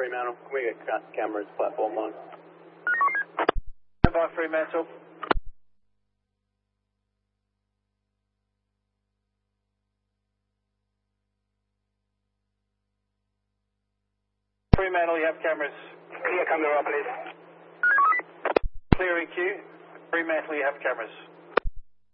Fremantle. Can we get cameras, platform 1? Stand by Fremantle. Fremantle, you have cameras. Clear camera, please. Clear EQ. Fremantle, you have cameras.